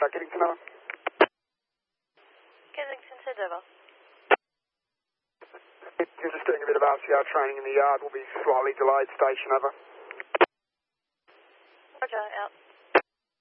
Kensington over. Kensington said over. You're just doing a bit of RCR training in the yard. We'll be slightly delayed. Station over. Roger, out.